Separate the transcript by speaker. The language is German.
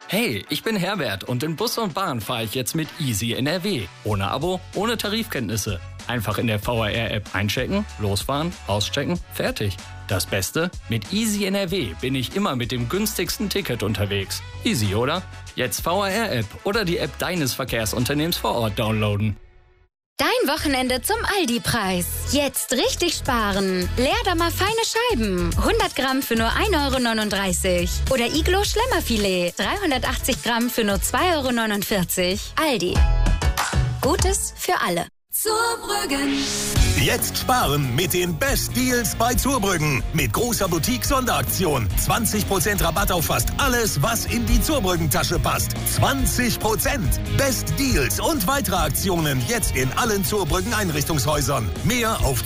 Speaker 1: Hey, ich bin Herbert und in Bus und Bahn fahre ich jetzt mit Easy NRW. Ohne Abo, ohne Tarifkenntnisse. Einfach in der VRR-App einchecken, losfahren, auschecken, fertig. Das Beste? Mit Easy NRW bin ich immer mit dem günstigsten Ticket unterwegs. Easy, oder? Jetzt VRR-App oder die App deines Verkehrsunternehmens vor Ort downloaden.
Speaker 2: Dein Wochenende zum Aldi-Preis. Jetzt richtig sparen. Leerdammer feine Scheiben. 100 Gramm für nur 1,39 €. Oder Iglo Schlemmerfilet. 380 Gramm für nur 2,49 €. Aldi. Gutes für alle.
Speaker 3: Zurbrüggen.
Speaker 4: Jetzt sparen mit den Best Deals bei Zurbrüggen. Mit großer Boutique-Sonderaktion. 20% Rabatt auf fast alles, was in die Zurbrüggen-Tasche passt. 20%. Best Deals und weitere Aktionen jetzt in allen Zurbrüggen-Einrichtungshäusern. Mehr auf